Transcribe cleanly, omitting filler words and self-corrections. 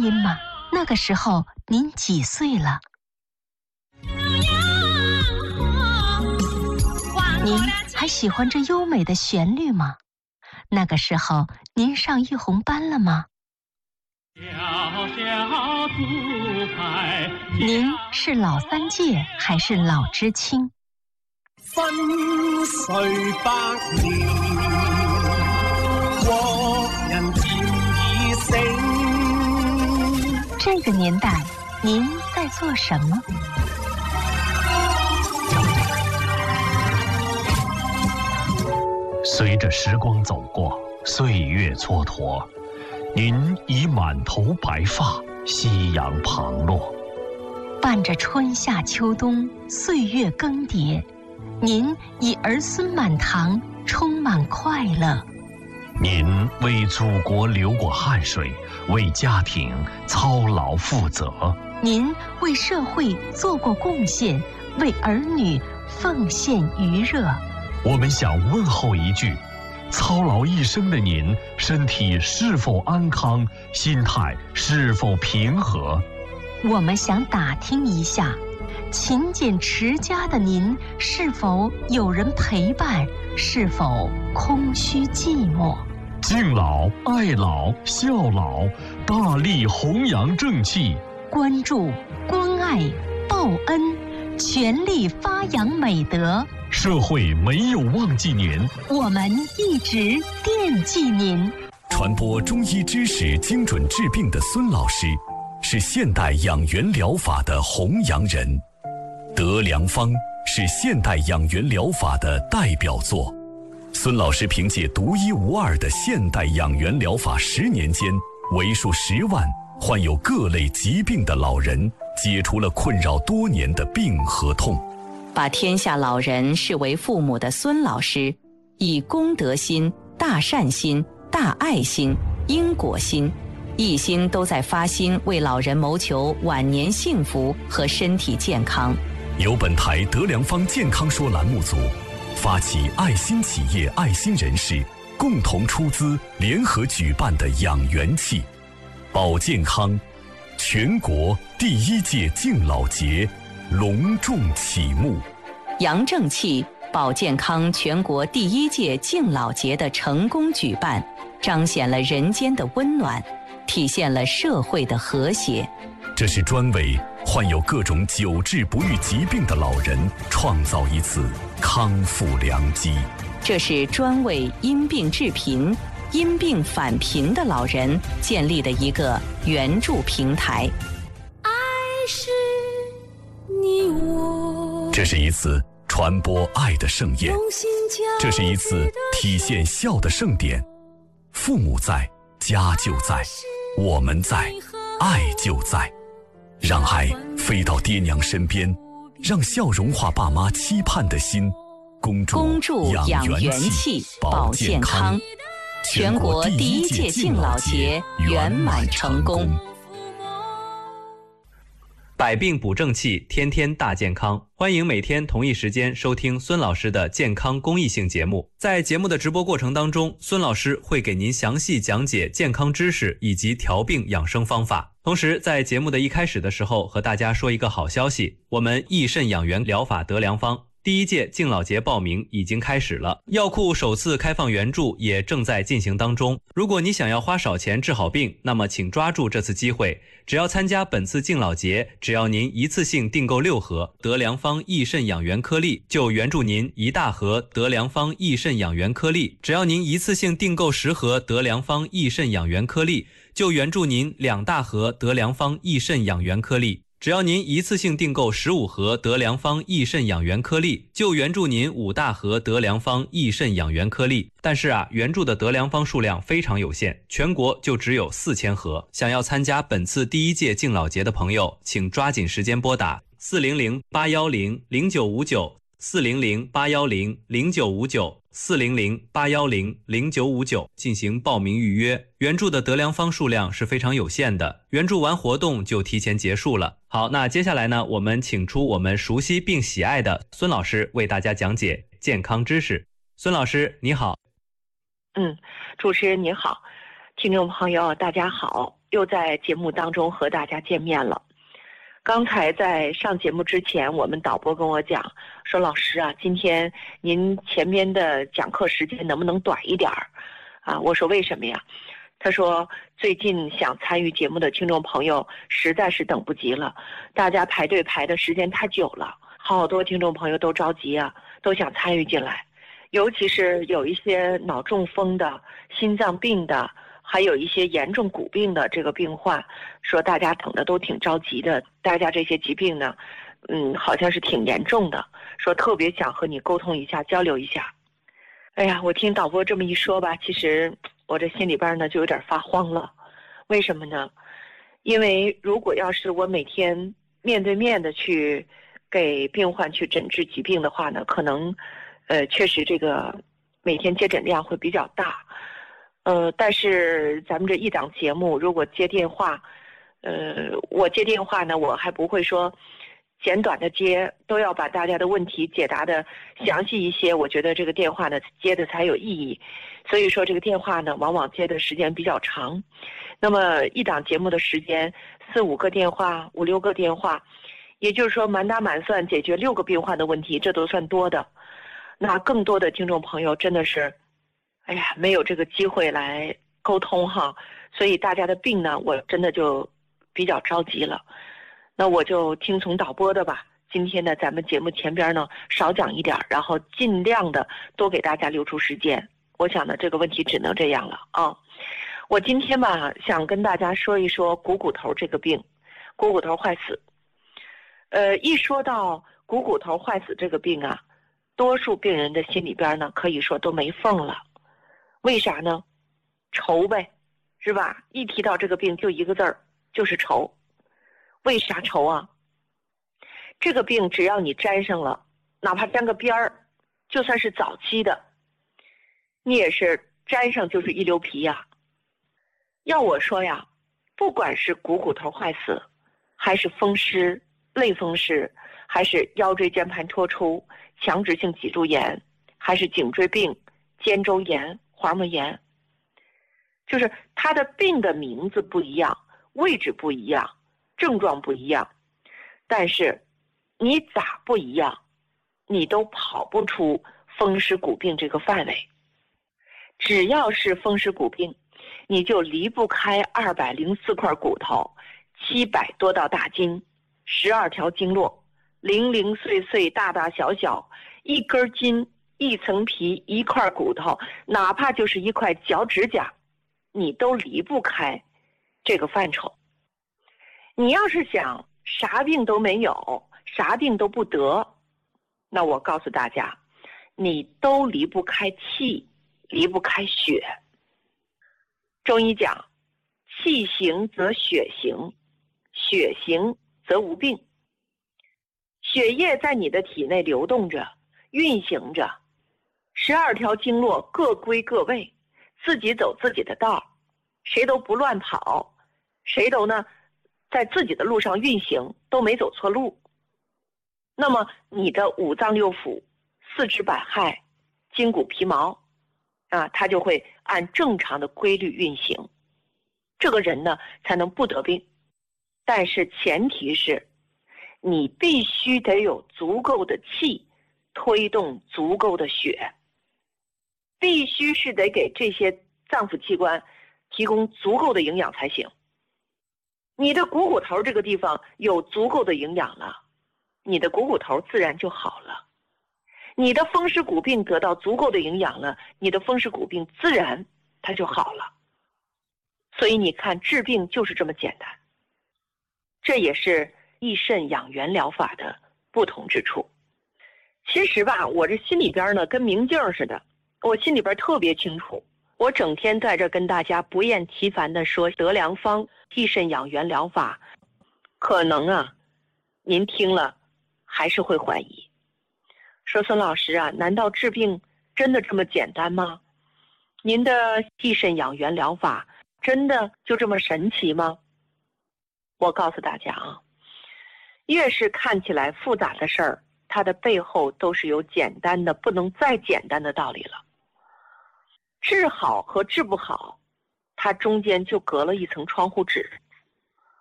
音吗？那个时候您几岁了？您还喜欢这优美的旋律吗？那个时候您上一红班了吗？您是老三届还是老知青？ 分岁百年，国人渐已醒。 这个年代，您在做什么？ 随着时光走过，岁月蹉跎，您已满头白发，夕阳旁落。 伴着春夏秋冬，岁月更迭，您已儿孙满堂，充满快乐。 您为祖国流过汗水，为家庭操劳负责。 您为社会做过贡献，为儿女奉献余热。 我们想问候一句：操劳一生的您，身体是否安康？心态是否平和？ 我们想打听一下，勤俭持家的您，是否有人陪伴？是否空虚寂寞？ 敬老、爱老、孝老，大力弘扬正气， 关注、关爱、报恩，全力发扬美德。 社会没有忘记您， 我们一直惦记您。 传播中医知识、精准治病的孙老师，是现代养元疗法的弘扬人。德良方是现代养元疗法的代表作。孙老师凭借独一无二的现代养元疗法，10年间，为数10万患有各类疾病的老人解除了困扰多年的病和痛。 把天下老人视为父母的孙老师，以公德心、大善心、大爱心、因果心，一心都在发心为老人谋求晚年幸福和身体健康。 由本台德良方健康说栏目组发起爱心企业、爱心人士共同出资联合举办的养元气保健康全国第1届敬老节隆重启幕。 杨正气保健康全国第1届敬老节的成功举办，彰显了人间的温暖，体现了社会的和谐。 这是专为患有各种久治不愈疾病的老人创造一次康复良机。 这是专为因病致贫、因病返贫的老人建立的一个援助平台。 爱是你我， 这是一次传播爱的盛宴，这是一次体现孝的盛典。父母在，家就在，我们在，爱就在。让爱飞到爹娘身边，让笑融化爸妈期盼的心。恭祝养元气保健康， 全国第1届敬老节圆满成功。 百病补正气，天天大健康。欢迎每天同一时间收听孙老师的健康公益性节目。在节目的直播过程当中，孙老师会给您详细讲解健康知识以及调病养生方法。同时在节目的一开始的时候，和大家说一个好消息，我们益肾养元疗法德良方第1届敬老节报名已经开始了，药库首次开放援助也正在进行当中。如果你想要花少钱治好病，那么请抓住这次机会，只要参加本次敬老节，只要您一次性订购6盒德良方益肾养元颗粒，就援助您1大盒德良方益肾养元颗粒；只要您一次性订购10盒德良方益肾养元颗粒，就援助您2大盒德良方益肾养元颗粒；只要您一次性订购15盒德良方益肾养元颗粒，就援助您5大盒德良方益肾养元颗粒。但是援助的德良方数量非常有限，全国就只有4000盒。想要参加本次第1届敬老节的朋友，请抓紧时间拨打400-810-0959 400-810-0959 400-810-0959进行报名预约。援助的德良方数量是非常有限的，援助完活动就提前结束了。好，那接下来呢，我们请出我们熟悉并喜爱的孙老师为大家讲解健康知识。孙老师你好。 主持人您好，听众朋友大家好。 又在节目当中和大家见面了。刚才在上节目之前，我们导播跟我讲说，老师啊，今天您前面的讲课时间能不能短一点儿啊？我说为什么呀？他说最近想参与节目的听众朋友实在是等不及了，大家排队排的时间太久了，好多听众朋友都着急啊，都想参与进来，尤其是有一些脑中风的、心脏病的，还有一些严重骨病的这个病患，说大家等的都挺着急的，大家这些疾病呢，好像是挺严重的，说特别想和你沟通一下，交流一下。哎呀，我听导播这么一说吧，其实我这心里边呢就有点发慌了。为什么呢？因为如果要是我每天面对面的去给病患去诊治疾病的话呢，可能确实这个每天接诊量会比较大。但是咱们这一档节目如果接电话，我接电话呢，我还不会说简短的接，都要把大家的问题解答的详细一些，我觉得这个电话呢接的才有意义。所以说这个电话呢往往接的时间比较长，那么一档节目的时间4、5个电话、5、6个电话，也就是说满打满算解决6个病患的问题，这都算多的。那更多的听众朋友真的是哎呀，没有这个机会来沟通哈，所以大家的病呢，我真的就比较着急了。那我就听从导播的吧。今天呢，咱们节目前边呢少讲一点，然后尽量的多给大家留出时间。我想呢，这个问题只能这样了啊。我今天吧，想跟大家说一说股骨头这个病，股骨头坏死。一说到股骨头坏死这个病啊，多数病人的心里边呢，可以说都没缝了。为啥呢？愁呗，是吧？一提到这个病就一个字儿，就是愁。为啥愁啊？这个病只要你沾上了，哪怕沾个边儿，就算是早期的，你也是沾上就是一溜皮呀。要我说呀，不管是股骨头坏死，还是风湿、类风湿，还是腰椎间盘突出、强直性脊柱炎，还是颈椎病、肩周炎、滑膜炎，就是它的病的名字不一样，位置不一样，症状不一样，但是你咋不一样，你都跑不出风湿骨病这个范围。只要是风湿骨病，你就离不开204块骨头，700多道大筋，12条经络，零零碎碎大大小小，一根筋、一层皮、一块骨头，哪怕就是一块脚趾甲，你都离不开这个范畴。你要是想啥病都没有，啥病都不得，那我告诉大家，你都离不开气，离不开血。中医讲，气行则血行，血行则无病。血液在你的体内流动着，运行着，12条经络各归各位，自己走自己的道，谁都不乱跑，谁都呢在自己的路上运行，都没走错路。那么你的五脏六腑、四肢百骸、筋骨皮毛啊，它就会按正常的规律运行，这个人呢才能不得病。但是前提是你必须得有足够的气推动足够的血，必须是得给这些脏腑器官提供足够的营养才行。你的股骨头这个地方有足够的营养了，你的股骨头自然就好了。你的风湿骨病得到足够的营养了，你的风湿骨病自然它就好了。所以你看，治病就是这么简单。这也是益肾养元疗法的不同之处。其实吧，我这心里边呢跟明镜似的，我心里边特别清楚。我整天在这跟大家不厌其烦的说德良方益肾养元疗法，可能啊您听了还是会怀疑，说孙老师啊，难道治病真的这么简单吗？您的益肾养元疗法真的就这么神奇吗？我告诉大家啊，越是看起来复杂的事儿，它的背后都是有简单的不能再简单的道理了。治好和治不好， 它中间就隔了一层窗户纸。